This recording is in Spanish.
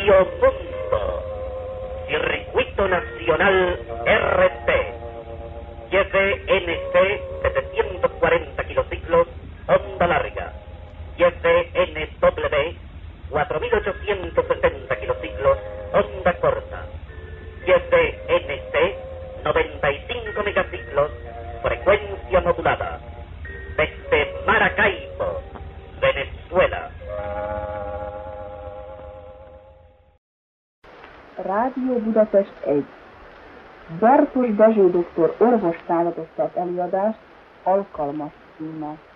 Radio Mundo, Circuito Nacional RT, YFNC 740 kilociclos, onda larga, YFNW 4860 kilociclos, onda corta, YFNC 95 megaciclos, frecuencia modulada, desde Maracaibo, Venezuela. Rádió Budapest 1. Bartos Dezső doktor orvos támogatott előadást alkalmas címmel.